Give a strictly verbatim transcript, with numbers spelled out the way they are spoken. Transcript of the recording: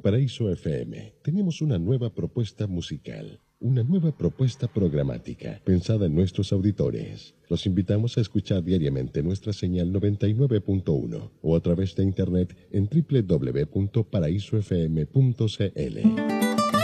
Paraíso F M tenemos una nueva propuesta musical, una nueva propuesta programática pensada en nuestros auditores. Los invitamos a escuchar diariamente nuestra señal noventa y nueve punto uno o a través de internet en doble u doble u doble u punto paraíso f m punto c l.